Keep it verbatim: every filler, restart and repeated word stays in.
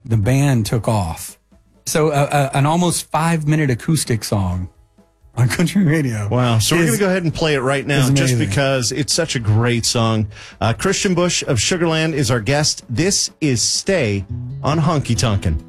the band took off. So uh, uh, an almost five-minute acoustic song on country radio. Wow. So is, we're going to go ahead and play it right now just because it's such a great song. Uh, Christian Bush of Sugarland is our guest. This is Stay on Honky Tonkin'.